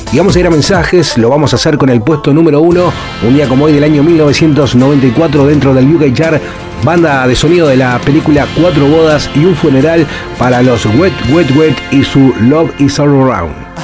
Y vamos a ir a mensajes, lo vamos a hacer con el puesto número 1, un día como hoy del año 1994 dentro del UK Chart, banda de sonido de la película Cuatro bodas y un funeral para los Wet Wet Wet y su Love Is All Around.